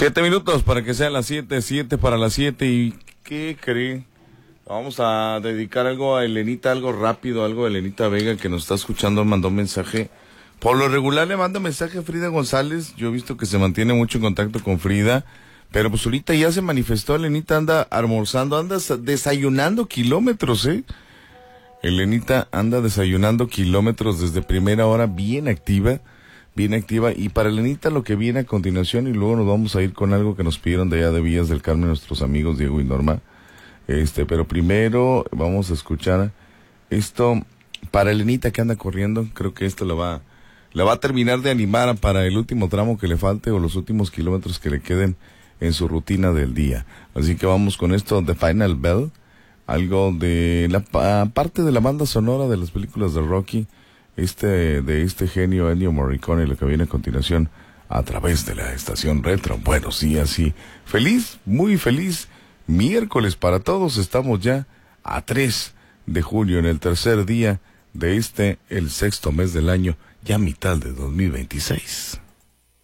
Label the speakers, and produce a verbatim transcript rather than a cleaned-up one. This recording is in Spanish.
Speaker 1: Siete minutos para que sean las siete, siete para las siete. ¿Y qué cree? Vamos a dedicar algo a Elenita, algo rápido, algo a Elenita Vega, que nos está escuchando, mandó un mensaje. Por lo regular le manda mensaje a Frida González. Yo he visto que se mantiene mucho en contacto con Frida, pero pues ahorita ya se manifestó. Elenita anda almorzando, anda desayunando kilómetros, ¿eh? Elenita anda desayunando kilómetros desde primera hora, bien activa, bien activa. Y para Elenita lo que viene a continuación, y luego nos vamos a ir con algo que nos pidieron de allá de Villas del Carmen nuestros amigos Diego y Norma. Este, pero primero vamos a escuchar esto para Elenita que anda corriendo. Creo que esto la va, la va a terminar de animar para el último tramo que le falte o los últimos kilómetros que le queden en su rutina del día. Así que vamos con esto de Final Bell, algo de la pa, parte de la banda sonora de las películas de Rocky, este de este genio Ennio Morricone, lo que viene a continuación a través de la estación Retro. Bueno, sí, así. Feliz, muy feliz miércoles para todos. Estamos ya a tres de junio, en el tercer día de este, el sexto mes del año, ya mitad de dos mil veintiséis.